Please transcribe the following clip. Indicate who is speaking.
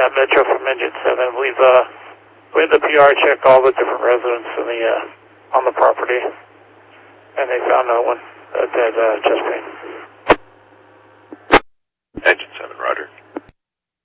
Speaker 1: Metro from Engine 7. We had the PR check all the different residents in on the property, and they found no one at that chest pain.